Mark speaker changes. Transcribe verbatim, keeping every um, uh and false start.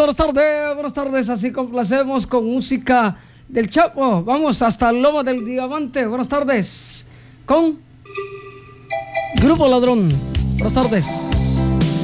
Speaker 1: buenas tardes, buenas tardes. Así complacemos con música del Chapo. Vamos hasta Loma del Diamante. Buenas tardes. Con Grupo Ladrón. Buenas tardes.